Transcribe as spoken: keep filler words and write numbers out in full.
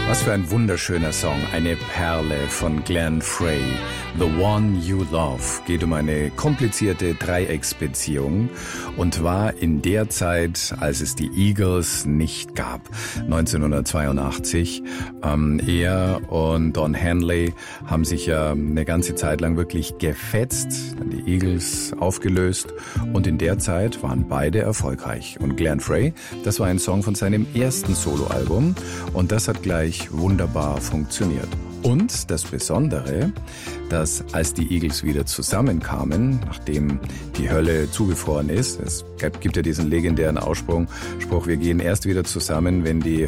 Was für ein wunderschöner Song, eine Perle von Glenn Frey. The One You Love geht um eine komplizierte Dreiecksbeziehung und war in der Zeit, als es die Eagles nicht gab, neunzehnhundertzweiundachtzig. Ähm, er und Don Henley haben sich ja eine ganze Zeit lang wirklich gefetzt, dann die Eagles aufgelöst und in der Zeit waren beide erfolgreich. Und Glenn Frey, das war ein Song von seinem ersten Soloalbum und das hat gleich wunderbar funktioniert. Und das Besondere, dass als die Eagles wieder zusammenkamen, nachdem die Hölle zugefroren ist, es gibt ja diesen legendären Ausspruch, Spruch, wir gehen erst wieder zusammen, wenn die